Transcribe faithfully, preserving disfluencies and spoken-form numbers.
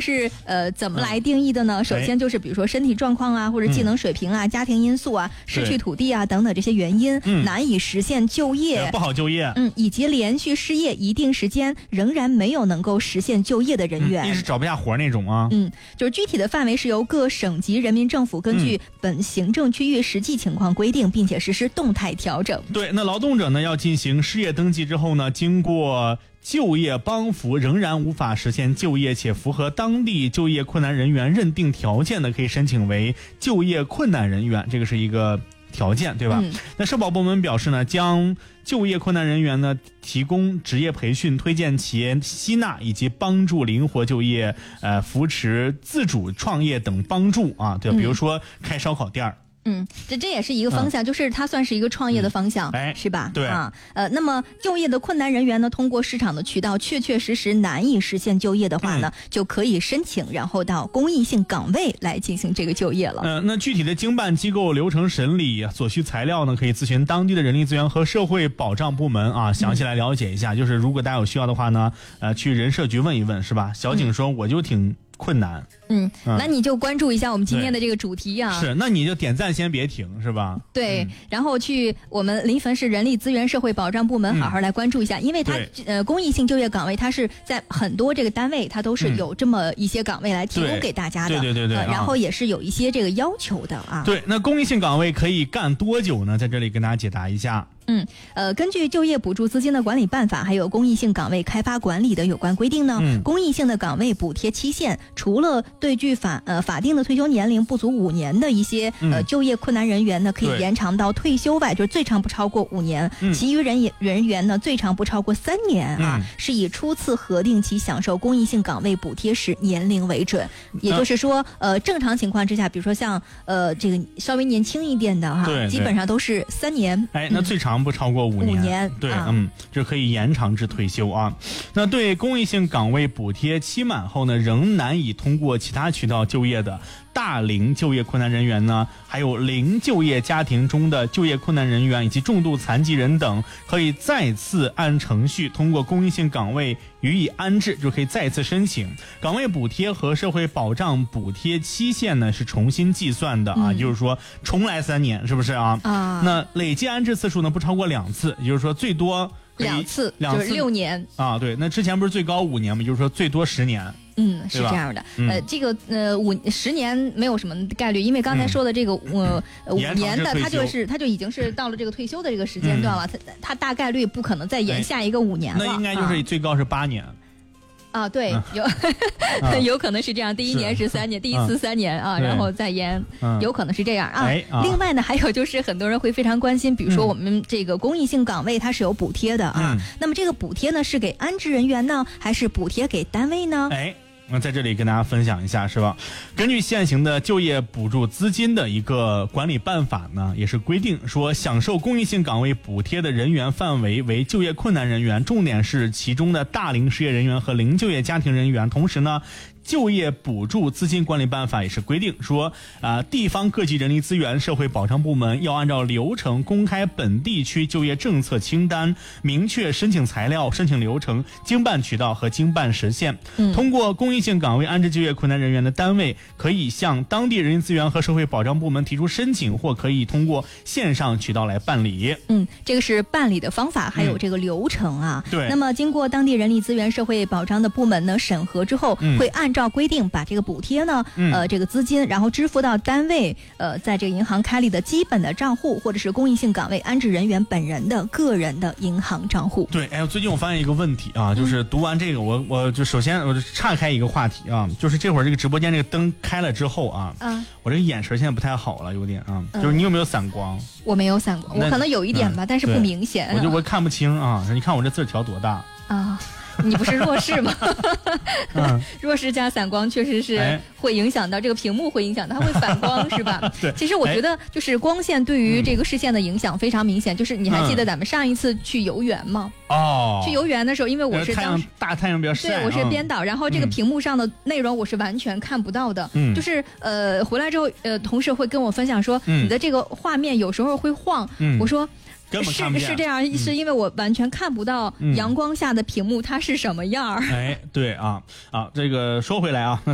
是呃怎么来定义的呢？嗯、首先就是比如说身体状况啊，或者技能水平啊、嗯、家庭因素啊、失去土地啊等等这些原因，嗯、难以实现就业， 不好就业， 嗯，以及连续失业一定时间仍然没有能够实现就业的人员， 一、嗯、直找不下活那种啊。 嗯，就是具体的范围是由各省级人民政府根据本行政区域实际情况规定，并且实施动态调整。 对，那劳动者呢要进行失业登记之后呢，经过就业帮扶仍然无法实现就业且符合当地就业困难人员认定条件的，可以申请为就业困难人员，这个是一个条件，对吧？嗯、那社保部门表示呢，将就业困难人员呢提供职业培训、推荐企业吸纳以及帮助灵活就业、呃扶持自主创业等帮助啊，对，比如说开烧烤店儿。 嗯，这这也是一个方向，嗯、就是它算是一个创业的方向， 嗯、 是吧？ 对啊，呃，那么就业的困难人员呢，通过市场的渠道确确实实难以实现就业的话呢，嗯、就可以申请，然后到公益性岗位来进行这个就业了。 呃，那具体的经办机构流程审理所需材料呢，可以咨询当地的人力资源和社会保障部门啊，详细来了解一下。嗯、就是如果大家有需要的话呢，呃，去人社局问一问，是吧？小景说，我就挺困难。 嗯，那你就关注一下我们今天的这个主题啊。 是，那你就点赞先别停，是吧？ 对， 嗯、 然后去我们临汾市人力资源社会保障部门好好来关注一下，嗯、因为它呃公益性就业岗位，它是在很多这个单位，它都是有这么一些岗位来提供给大家的。 对对对对、呃。 然后也是有一些这个要求的啊。 对，那公益性岗位可以干多久呢？在这里跟大家解答一下。 嗯，呃，根据就业补助资金的管理办法，还有公益性岗位开发管理的有关规定呢，嗯、公益性的岗位补贴期限，除了对具法呃法定的退休年龄不足五年的一些呃就业困难人员呢，可以延长到退休外，就是最长不超过五年，嗯、其余人人员呢最长不超过三年啊，嗯、是以初次核定其享受公益性岗位补贴时年龄为准。也就是说，呃，正常情况之下，比如说像呃这个稍微年轻一点的哈，基本上都是三年。 哎，那最长不超过五年， 五年对， 啊、 嗯，这可以延长至退休啊。那对公益性岗位补贴期满后呢，仍难以通过其他渠道就业的大龄就业困难人员呢，还有零就业家庭中的就业困难人员以及重度残疾人等，可以再次按程序通过公益性岗位予以安置，就可以再次申请。岗位补贴和社会保障补贴期限呢是重新计算的啊，嗯、就是说重来三年，是不是啊？啊，那累计安置次数呢不超过两次，也就是说最多两次，两次就是六年啊。对，那之前不是最高五年吗？就是说最多十年。 嗯，是这样的，嗯、呃，这个呃五十年没有什么概率，因为刚才说的这个、嗯、呃五年的，它就是它就已经是到了这个退休的这个时间段了，它、嗯、它大概率不可能再延下一个五年了。 那应该就是最高是八年。 啊，对，有、嗯、有可能是这样，第一年是三年，第一次三年啊，然后再延，嗯、有可能是这样啊。哎啊另外呢，还有就是很多人会非常关心，比如说我们这个公益性岗位它是有补贴的啊，嗯、那么这个补贴呢是给安置人员呢，还是补贴给单位呢？ 哎。那在这里跟大家分享一下，是吧？根据现行的就业补助资金的一个管理办法呢，也是规定说，享受公益性岗位补贴的人员范围为就业困难人员，重点是其中的大龄失业人员和零就业家庭人员。同时呢，就业补助资金管理办法也是规定说，啊、呃，地方各级人力资源社会保障部门要按照流程公开本地区就业政策清单，明确申请材料、申请流程、经办渠道和经办时限。嗯，通过公益性岗位安置就业困难人员的单位，可以向当地人力资源和社会保障部门提出申请，或可以通过线上渠道来办理。 嗯，这个是办理的方法，还有这个流程啊。 嗯、对。 那么经过当地人力资源社会保障的部门呢审核之后，嗯、会按照规定把这个补贴呢，嗯、呃，这个资金，然后支付到单位呃，在这个银行开立的基本的账户，或者是公益性岗位安置人员本人的个人的银行账户。 对，哎，最近我发现一个问题啊，就是读完这个，我我就首先我就岔开一个话题啊，就是这会儿这个直播间这个灯开了之后啊，嗯、我这个眼神现在不太好了，有点啊，嗯、就是你有没有散光？ 我没有散光，我可能有一点吧，嗯、但是不明显。 我就我看不清啊，你看我这字调多大啊？你不是弱视吗？嗯、弱视加散光确实是会影响到这个屏幕，会影响到它会反光，是吧？ 对。 其实我觉得就是光线对于这个视线的影响非常明显。嗯、就是你还记得咱们上一次去游园吗？ 哦。 去游园的时候，因为我是太阳大太阳比较晒， 对，我是编导，然后这个屏幕上的内容我是完全看不到的。嗯。就是呃回来之后，呃同事会跟我分享说，嗯、你的这个画面有时候会晃。嗯。我说。 是是这样，嗯、是因为我完全看不到阳光下的屏幕它是什么样儿。 哎，对啊啊，这个说回来啊，那